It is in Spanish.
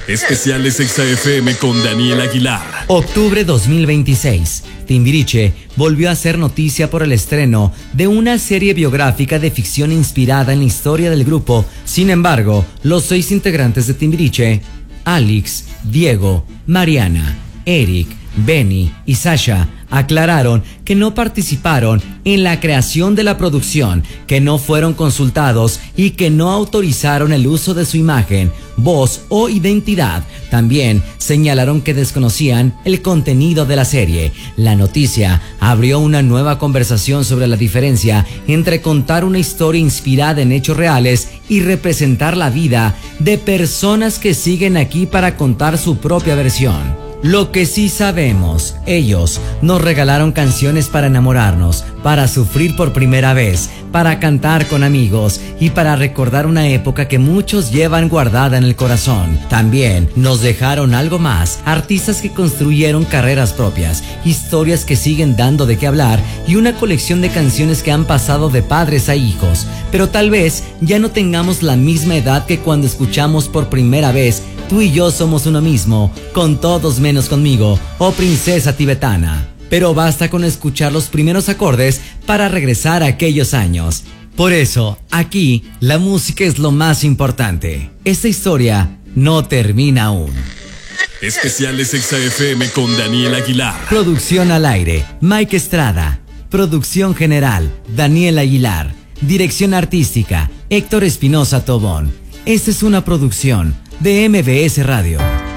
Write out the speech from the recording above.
Especiales Exa FM con Daniel Aguilar. Octubre 2026. Timbiriche volvió a ser noticia por el estreno de una serie biográfica de ficción inspirada en la historia del grupo. Sin embargo, los 6 integrantes de Timbiriche, Alex, Diego, Mariana, Eric, Benny y Sasha, aclararon que no participaron en la creación de la producción, que no fueron consultados y que no autorizaron el uso de su imagen, voz o identidad. También señalaron que desconocían el contenido de la serie. La noticia abrió una nueva conversación sobre la diferencia entre contar una historia inspirada en hechos reales y representar la vida de personas que siguen aquí para contar su propia versión. Lo que sí sabemos, ellos nos regalaron canciones para enamorarnos, para sufrir por primera vez, para cantar con amigos y para recordar una época que muchos llevan guardada en el corazón. También nos dejaron algo más, artistas que construyeron carreras propias, historias que siguen dando de qué hablar y una colección de canciones que han pasado de padres a hijos. Pero tal vez ya no tengamos la misma edad que cuando escuchamos por primera vez Tú y yo somos uno mismo, con todos menos conmigo, o Princesa Tibetana. Pero basta con escuchar los primeros acordes para regresar a aquellos años. Por eso, aquí, la música es lo más importante. Esta historia no termina aún. Especiales Exa FM con Daniel Aguilar. Producción al aire, Mike Estrada. Producción general, Daniel Aguilar. Dirección artística, Héctor Espinosa Tobón. Esta es una producción de MBS Radio.